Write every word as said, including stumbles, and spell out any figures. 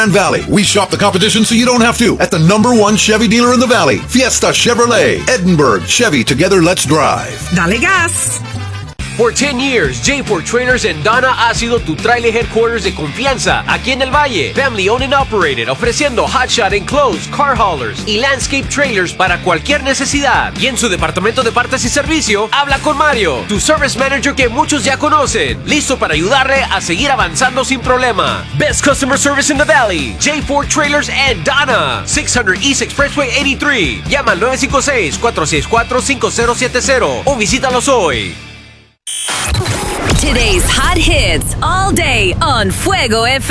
Valley. We shop the competition so you don't have to at the number one Chevy dealer in the Valley, Fiesta Chevrolet. Edinburgh, Chevy, together let's drive. Dale gas. For ten years, J four Trailers en Donna ha sido tu trailer headquarters de confianza aquí en el Valle. Family owned and operated, ofreciendo hotshot enclosed, car haulers y landscape trailers para cualquier necesidad. Y en su departamento de partes y servicio, habla con Mario, tu service manager que muchos ya conocen, listo para ayudarle a seguir avanzando sin problema. Best customer service in the Valley, J four Trailers en Donna, six hundred East Expressway eighty-three. Llama al nueve cinco seis, cuatro seis cuatro, cinco cero siete cero o visítalos hoy. Today's hot hits all day on Fuego F